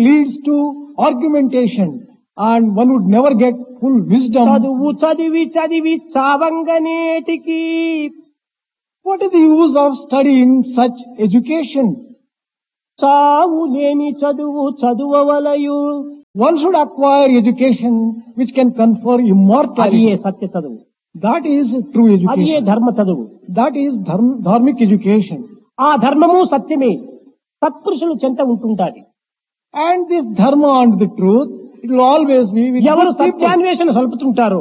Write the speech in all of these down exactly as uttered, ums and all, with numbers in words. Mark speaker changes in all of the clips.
Speaker 1: leads to argumentation and one would never get full wisdom.
Speaker 2: చదువు చదివి చదివి చావంగనేటికి
Speaker 1: What is the use of studying such education?
Speaker 2: చావు లేని చదువు చదువవలయు.
Speaker 1: One should acquire education which can confer
Speaker 2: అది
Speaker 1: immortality.
Speaker 2: సత్య చదువు,
Speaker 1: That is true
Speaker 2: అది
Speaker 1: education.
Speaker 2: ధర్మ చదువు.
Speaker 1: That is dharm- dharmic education.
Speaker 2: ఆ ధర్మము సత్యమే సత్పురుషుల చెంత ఉంటుంటాది.
Speaker 1: And this dharma and the truth, it will always be with
Speaker 2: ఎవరు
Speaker 1: good people.
Speaker 2: సత్యాన్వేషణ సలుపుతుంటారో,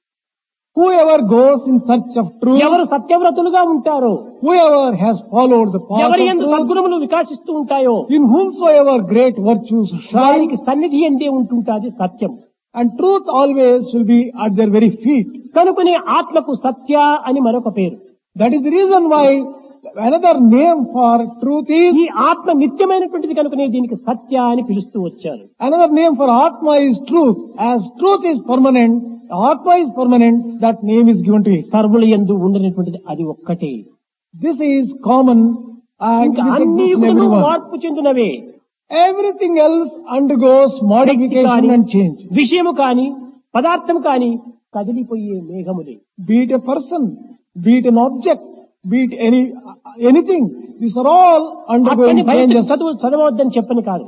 Speaker 1: Whoever goes in search of truth,
Speaker 2: ఎవరు సత్యవ్రతులుగా ఉంటారో,
Speaker 1: whoever has followed the path
Speaker 2: ఎవరి
Speaker 1: of
Speaker 2: యందు
Speaker 1: truth,
Speaker 2: సద్గుణములు వికాసిస్తూ ఉంటాయో
Speaker 1: in whomsoever great virtues shine,
Speaker 2: వారికి సన్నిధి ఎందే ఉంటుంటాది సత్యం.
Speaker 1: and truth always will be at their very feet.
Speaker 2: కనుకనే ఆత్మకు సత్య అని మరొక పేరు.
Speaker 1: That is the reason why another name for truth is,
Speaker 2: ఈ ఆత్మ నిత్యమైనటువంటిది కనుకనే దీనికి సత్య అని పిలుస్తూ వచ్చారు.
Speaker 1: another name for Atma is truth. As truth is permanent, Atma is permanent, that name is given to it.
Speaker 2: సర్వుల యందు ఉండనటువంటిది అది ఒక్కటే.
Speaker 1: This is common and
Speaker 2: ఇంకా
Speaker 1: this
Speaker 2: అన్ని
Speaker 1: exists in
Speaker 2: కూడా
Speaker 1: everyone.
Speaker 2: మార్పు చెందినవే.
Speaker 1: Everything else undergoes modification and change.
Speaker 2: విషయము కాని పదార్థం కాని కదిలిపోయే మేఘములే.
Speaker 1: Be it a person, be it an object, be it any anything, these are all undergoing
Speaker 2: అక్కడిని బయట
Speaker 1: changes.
Speaker 2: చదువు చదవద్దని చెప్పని కాదు.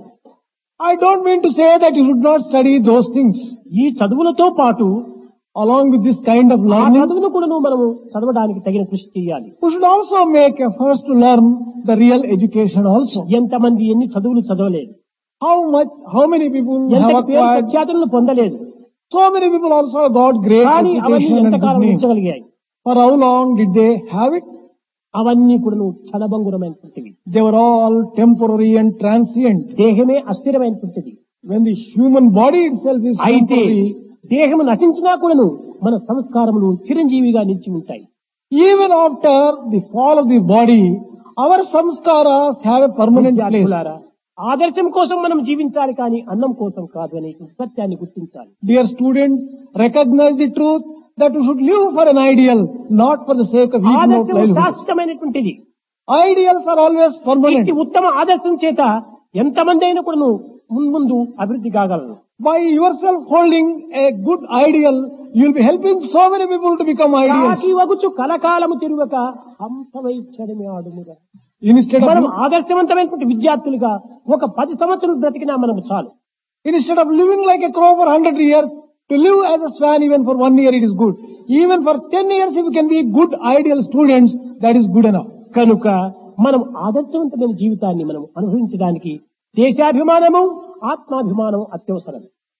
Speaker 1: I don't mean to say that you should not study those things.
Speaker 2: ఈ చదువులతో పాటు
Speaker 1: Along with this kind of
Speaker 2: ఆ
Speaker 1: learning,
Speaker 2: చదువును కూడా మనము చదవడానికి తగిన కృషి చేయాలి.
Speaker 1: we should also make efforts to learn the real education also.
Speaker 2: ఎంతమంది ఎన్ని చదువులు చదవలేదు,
Speaker 1: How much, how many people have
Speaker 2: ఎంత పేరు
Speaker 1: acquired,
Speaker 2: ప్రఖ్యాతులను పొందలేదు,
Speaker 1: so many people also got great
Speaker 2: కానీ అవన్నీ
Speaker 1: education and good
Speaker 2: ఎంతకాలం
Speaker 1: name.
Speaker 2: ఉంచగలిగాయి?
Speaker 1: For how long did they have it?
Speaker 2: అవన్నీ కూడా క్షణభంగురమైనటువంటివి.
Speaker 1: They were all temporary and transient.
Speaker 2: దేహమే అస్థిరమైనటువంటిది.
Speaker 1: When the human body itself is
Speaker 2: అయితే
Speaker 1: temporary,
Speaker 2: దేహము నశించినా కూడాను మన సంస్కారములు చిరంజీవిగా నిలిచి ఉంటాయి.
Speaker 1: even after the fall of the body, our samskaras have a permanent place.
Speaker 2: విద్యార్థులారా, ఆదర్శం కోసం మనం జీవించాలి కానీ అన్నం కోసం కాదు అనే సత్యాన్ని గుర్తించాలి.
Speaker 1: Dear students, recognize the truth that you should live for an ideal, not for the sake of eating out
Speaker 2: ఆదర్శం
Speaker 1: livelihood.
Speaker 2: శాశ్వతమైనటువంటిది.
Speaker 1: Ideals are always permanent.
Speaker 2: ఇట్టి ఉత్తమ ఆదర్శం చేత ఎంతమంది అయినా కూడా మున్ముందు అభివృద్ధి కాగలరు.
Speaker 1: By yourself holding a good ideal, you will be helping so many people to become ideals.
Speaker 2: కాకి వగుచు కలకాలము తిరుగక హంసవైచ్చడమే ఆడుముగా.
Speaker 1: Instead
Speaker 2: మనం
Speaker 1: of,
Speaker 2: ఆదర్శవంతమైనటువంటి విద్యార్థులుగా ఒక పది సంవత్సరాలు బ్రతికినా మనము చాలు.
Speaker 1: instead of living like a crow for one hundred years, to live as a swan even for one year, it is good. Even for ten years, if you can be good ideal students, that is good enough.
Speaker 2: కనుక మనం ఆదర్శవంతమైన జీవితాన్ని మనం అనుభవించడానికి దేశాభిమానము ఆత్మాభిమానం అత్యవసరం.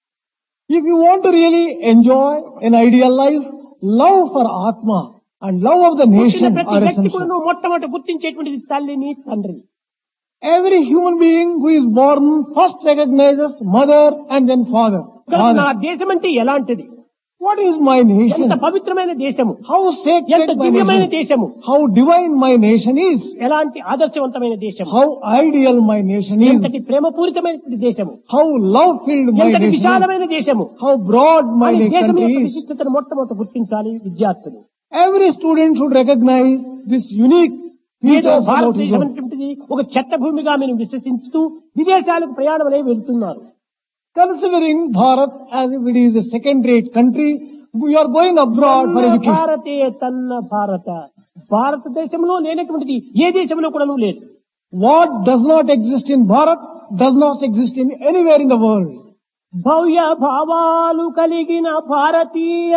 Speaker 1: If you want to really enjoy an ideal life, love for Atma and love of the
Speaker 2: పుట్టిన
Speaker 1: nation
Speaker 2: ప్రతి
Speaker 1: are
Speaker 2: వ్యక్తి కూడా
Speaker 1: essential.
Speaker 2: నువ్వు మొట్టమొదటి గుర్తించేటువంటిది తల్లిని తండ్రిని.
Speaker 1: Every human being who is born first recognizes mother and then father.
Speaker 2: కనుక నా
Speaker 1: Father.
Speaker 2: దేశం అంటే ఎలాంటిది,
Speaker 1: What is my nation?
Speaker 2: ఎంత పవిత్రమైన దేశము,
Speaker 1: How sacred
Speaker 2: ఎంత
Speaker 1: my
Speaker 2: దివ్యమైన
Speaker 1: nation?
Speaker 2: దేశము,
Speaker 1: How divine my nation is?
Speaker 2: ఎలాంటి ఆదర్శవంతమైన దేశము,
Speaker 1: How ideal my nation is?
Speaker 2: ఎంతటి ప్రేమపూరితమైనటువంటి దేశము,
Speaker 1: How love-filled my
Speaker 2: ఎంతటి
Speaker 1: nation is?
Speaker 2: విశాలమైన దేశము.
Speaker 1: How broad my
Speaker 2: అని దేశం
Speaker 1: country
Speaker 2: యొక్క
Speaker 1: is?
Speaker 2: విశిష్టతను మొట్టమొదటి గుర్తించాలి విద్యార్థులు.
Speaker 1: Every student should recognize this unique
Speaker 2: ఏదో
Speaker 1: features about
Speaker 2: భారతదేశం
Speaker 1: his own.
Speaker 2: అనేటువంటిది ఒక చెత్త భూమిగా మేము విశ్వసిస్తూ విదేశాలకు ప్రయాణం అనేవి వెళ్తున్నారు.
Speaker 1: Considering Bharat as if it is a second-rate country, we are going abroad for
Speaker 2: తన్న
Speaker 1: education.
Speaker 2: భారతే తన్న భారత, భారతదేశంలో లేనటువంటిది ఏ దేశంలో కూడా లేదు.
Speaker 1: What does not exist in Bharat does not exist in anywhere in the world.
Speaker 2: భవ్య భావాలు కలిగిన భారతీయ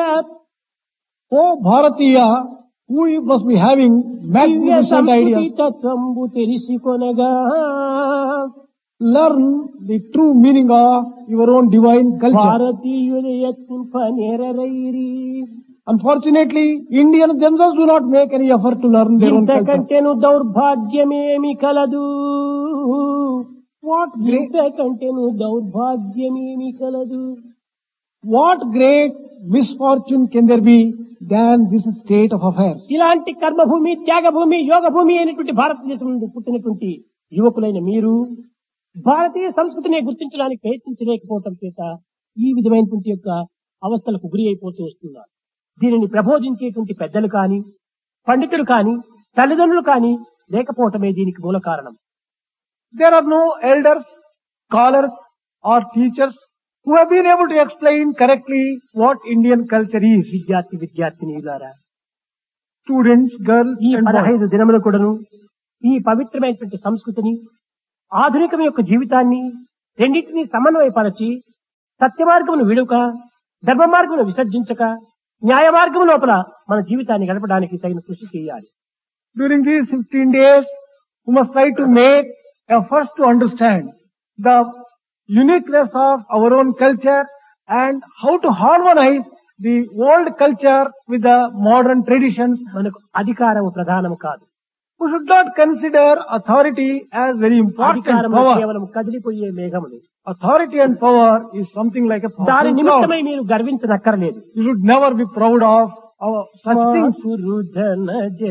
Speaker 1: Oh Bharatiya, we must be having
Speaker 2: Divya
Speaker 1: magnificent
Speaker 2: సంస్కృతి
Speaker 1: ideas.
Speaker 2: తత్వంబు తెలిసికొనగా
Speaker 1: Learn the true meaning of your own divine culture.
Speaker 2: భారతీయుల యత్నింప నేరరైరి.
Speaker 1: Unfortunately, Indians themselves do not make any effort to learn their own culture.
Speaker 2: ఇంతకంటేను దౌర్భాగ్యమేమి కలదు,
Speaker 1: What great,
Speaker 2: ఇంతకంటేను దౌర్భాగ్యమేమి కలదు.
Speaker 1: what great misfortune can there be than this state of affairs?
Speaker 2: ఇలాంటి కర్మభూమి, త్యాగభూమి, యోగ భూమి అయినటువంటి భారతదేశం నుండి పుట్టినటువంటి యువకులైన మీరు భారతీయ సంస్కృతిని గుర్తించడానికి ప్రయత్నించలేకపోవటం చేత ఈ విధమైనటువంటి యొక్క అవస్థలకు గురి అయిపోతూ వస్తున్నారు. దీనిని ప్రబోధించేటువంటి పెద్దలు కాని, పండితులు కాని, తల్లిదండ్రులు కాని లేకపోవటమే దీనికి మూల కారణం.
Speaker 1: There are no elders, scholars, or teachers who have been able to explain correctly what Indian culture is.
Speaker 2: విద్యార్థి విద్యార్థినిలారా,
Speaker 1: Students, girls
Speaker 2: ఈ
Speaker 1: and boys.
Speaker 2: పదహైదు దినములు కూడాను ఈ పవిత్రమైనటువంటి సంస్కృతిని, ఆధునికం యొక్క జీవితాన్ని రెండింటినీ సమన్వయపరచి సత్య మార్గమును విడుక, ధర్మ మార్గమును విసర్జించక, న్యాయ మార్గము లోపల మన జీవితాన్ని గడపడానికి తగిన కృషి చేయాలి.
Speaker 1: During these fifteen days, we must try to make efforts to understand the uniqueness of our own culture and how to harmonize the old culture with the modern traditions.
Speaker 2: మనకు అధికారము ప్రధానము కాదు.
Speaker 1: We should not consider authority as very important
Speaker 2: అధికారము
Speaker 1: power.
Speaker 2: కేవలం కదిలిపోయే మేఘములు.
Speaker 1: Authority and power is something like a
Speaker 2: దాని
Speaker 1: passing cloud.
Speaker 2: నిమిత్తమై మీరు గర్వించనక్కర్లేదు.
Speaker 1: You should never be proud of our such things.
Speaker 2: సురుధన